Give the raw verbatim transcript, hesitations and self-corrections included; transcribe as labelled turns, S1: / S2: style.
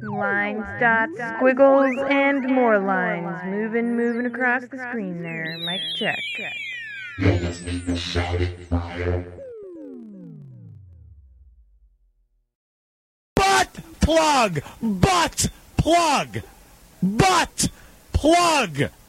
S1: Lines, dots, squiggles, and more lines. Moving, moving across the screen there. Mic check.
S2: You're listening to Shouting Fire.
S3: Butt plug! Butt plug! Butt plug!